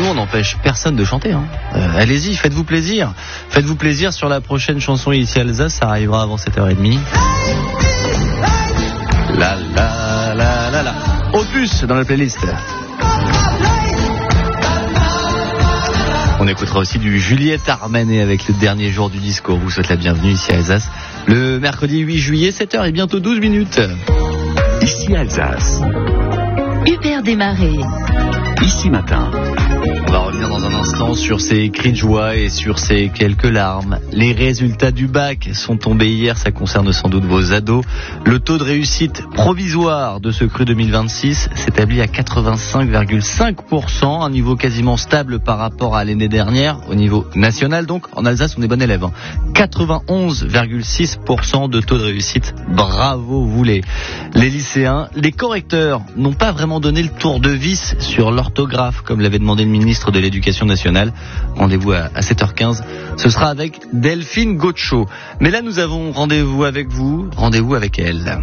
nous, on n'empêche personne de chanter. Allez-y, faites-vous plaisir. Faites-vous plaisir sur la prochaine chanson ici Alsace, ça arrivera avant 7h30. La la la la la. Opus dans la playlist. On écoutera aussi du Juliette Armanet avec le dernier jour du disco. On vous souhaite la bienvenue ici à Alsace. Le mercredi 8 juillet, 7h et bientôt 12 minutes. Ici Alsace. Hubert Desmarais. Ici matin. On va revenir dans un instant sur ces cris de joie et sur ces quelques larmes. Les résultats du bac sont tombés hier, ça concerne sans doute vos ados. Le taux de réussite provisoire de ce cru 2026 s'établit à 85,5%, un niveau quasiment stable par rapport à l'année dernière, au niveau national. Donc en Alsace, on est bon élève. 91,6% de taux de réussite. Bravo vous les lycéens. Les correcteurs n'ont pas vraiment donné le tour de vis sur l'orthographe, comme l'avait demandé le ministre de l'Éducation nationale. Rendez-vous à 7h15. Ce sera avec Delphine Gaucho. Mais là, nous avons rendez-vous avec vous, rendez-vous avec elle.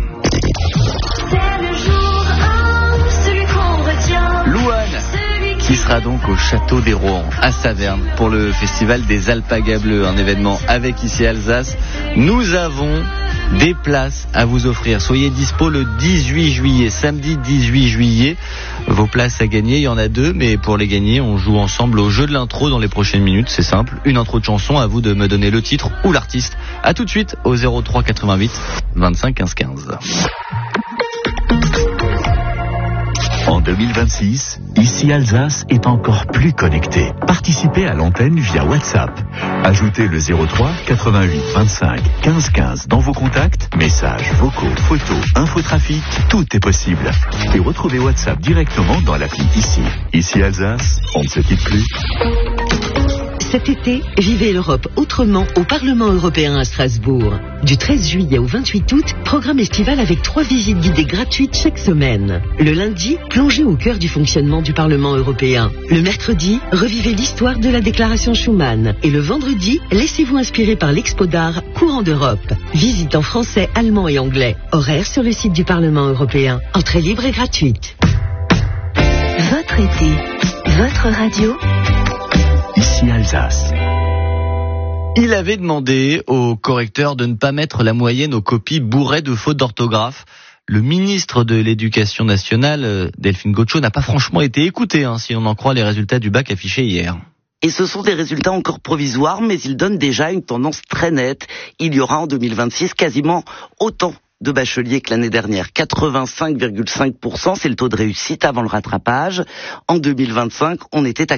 Louane, qui sera donc au Château des Rohan, à Saverne, pour le Festival des Alpagas Bleues, un événement avec ici Alsace. Nous avons des places à vous offrir. Soyez dispo le 18 juillet, samedi 18 juillet. Vos places à gagner, il y en a 2, mais pour les gagner, on joue ensemble au jeu de l'intro dans les prochaines minutes. C'est simple, une intro de chanson, à vous de me donner le titre ou l'artiste. À tout de suite au 03 88 25 15 15. En 2026, ici Alsace est encore plus connecté. Participez à l'antenne via WhatsApp. Ajoutez le 03 88 25 15 15 dans vos contacts, messages, vocaux, photos, infotrafic, tout est possible. Et retrouvez WhatsApp directement dans l'appli ici. Ici Alsace, on ne se quitte plus. Cet été, vivez l'Europe autrement au Parlement européen à Strasbourg. Du 13 juillet au 28 août, programme estival avec 3 visites guidées gratuites chaque semaine. Le lundi, plongez au cœur du fonctionnement du Parlement européen. Le mercredi, revivez l'histoire de la déclaration Schuman. Et le vendredi, laissez-vous inspirer par l'expo d'art Courant d'Europe. Visite en français, allemand et anglais. Horaire sur le site du Parlement européen. Entrée libre et gratuite. Votre été, votre radio. Ici Alsace. Il avait demandé aux correcteurs de ne pas mettre la moyenne aux copies bourrées de fautes d'orthographe. Le ministre de l'Éducation nationale, Delphine Gaucho, n'a pas franchement été écouté, si on en croit les résultats du bac affichés hier. Et ce sont des résultats encore provisoires, mais ils donnent déjà une tendance très nette. Il y aura en 2026 quasiment autant de bacheliers que l'année dernière. 85,5%, c'est le taux de réussite avant le rattrapage. En 2025, on était à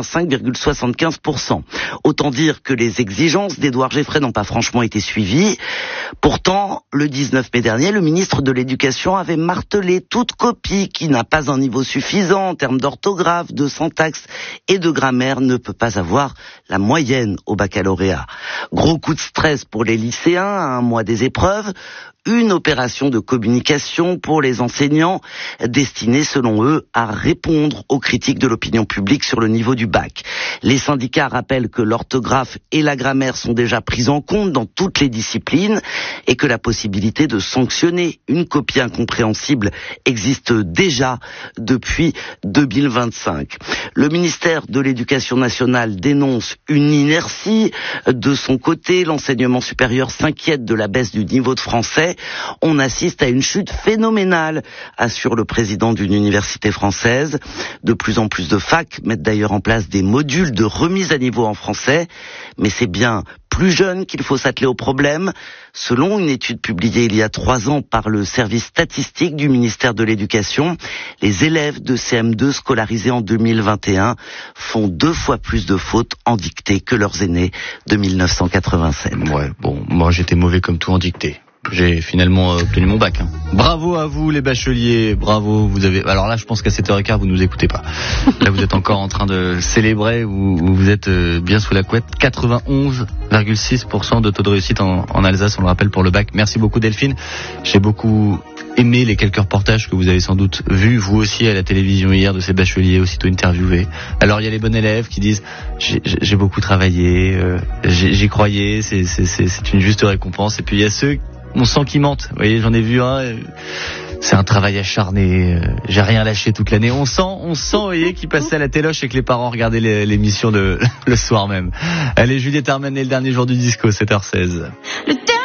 85,75%. Autant dire que les exigences d'Édouard Geffray n'ont pas franchement été suivies. Pourtant, le 19 mai dernier, le ministre de l'Éducation avait martelé toute copie qui n'a pas un niveau suffisant en termes d'orthographe, de syntaxe et de grammaire ne peut pas avoir la moyenne au baccalauréat. Gros coup de stress pour les lycéens à un mois des épreuves. Une opération de communication pour les enseignants destinée, selon eux, à répondre aux critiques de l'opinion publique sur le niveau du bac. Les syndicats rappellent que l'orthographe et la grammaire sont déjà prises en compte dans toutes les disciplines et que la possibilité de sanctionner une copie incompréhensible existe déjà depuis 2025. Le ministère de l'Éducation nationale dénonce une inertie. De son côté, l'enseignement supérieur s'inquiète de la baisse du niveau de français. On assiste à une chute phénoménale, assure le président d'une université française. De plus en plus de facs mettent d'ailleurs en place des modules de remise à niveau en français, mais c'est bien plus jeune qu'il faut s'atteler au problème. Selon une étude publiée il y a 3 ans par le service statistique du ministère de l'Éducation, les élèves de CM2 scolarisés en 2021 font 2 fois plus de fautes en dictée que leurs aînés de 1987. Ouais, bon, moi j'étais mauvais comme tout en dictée. J'ai finalement obtenu mon bac. Bravo à vous les bacheliers, bravo. Vous avez. Alors là, je pense qu'à 7h15, vous nous écoutez pas. Là, vous êtes encore en train de célébrer. Vous êtes bien sous la couette. 91,6% de taux de réussite en Alsace, on le rappelle pour le bac. Merci beaucoup Delphine. J'ai beaucoup aimé les quelques reportages que vous avez sans doute vus, vous aussi à la télévision hier, de ces bacheliers aussitôt interviewés. Alors il y a les bons élèves qui disent j'ai beaucoup travaillé, j'y croyais, c'est une juste récompense. Et puis il y a ceux, on sent qu'ils mentent. Vous voyez, j'en ai vu un. C'est un travail acharné, j'ai rien lâché toute l'année. On sent, vous voyez, qui passait à la téloche et que les parents regardaient l'émission le soir même. Allez, Juliette Armanet, le dernier jour du disco, 7h16.